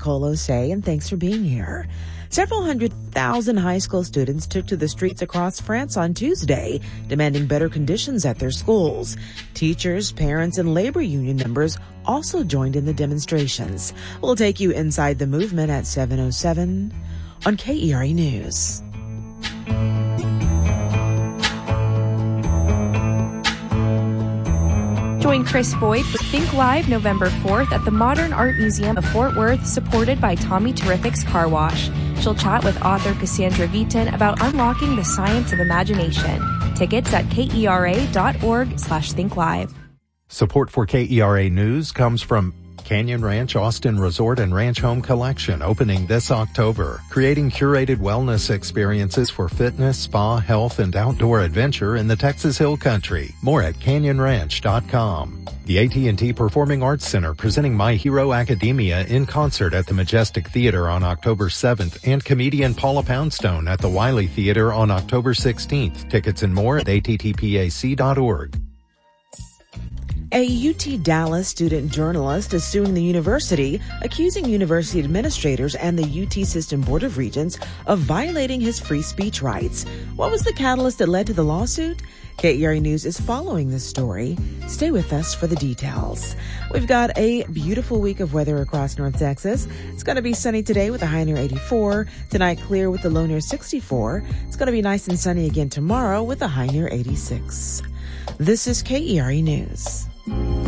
Nicole Osei, and thanks for being here. Several 100,000 high school students took to the streets across France on Tuesday, demanding better conditions at their schools. Teachers, parents, and labor union members also joined in the demonstrations. We'll take you inside the movement at 7:07 on KERA News. Join Chris Boyd for Think Live November 4th at the Modern Art Museum of Fort Worth, supported by Tommy Terrific's Car Wash. She'll chat with author Cassandra Beaton about unlocking the science of imagination. Tickets at kera.org/thinkllive. Support for KERA News comes from Canyon Ranch Austin Resort and Ranch Home Collection, opening this October, creating curated wellness experiences for fitness, spa, health, and outdoor adventure in the Texas Hill Country. More at canyonranch.com. The AT&T Performing Arts Center presenting My Hero Academia in concert at the Majestic Theater on October 7th and comedian Paula Poundstone at the Wiley Theater on October 16th. Tickets and more at attpac.org. A UT Dallas student journalist is suing the university, accusing university administrators and the UT System Board of Regents of violating his free speech rights. What was the catalyst that led to the lawsuit? KERA News is following this story. Stay with us for the details. We've got a beautiful week of weather across North Texas. It's going to be sunny today with a high near 84. Tonight, clear with a low near 64. It's going to be nice and sunny again tomorrow with a high near 86. This is KERA News.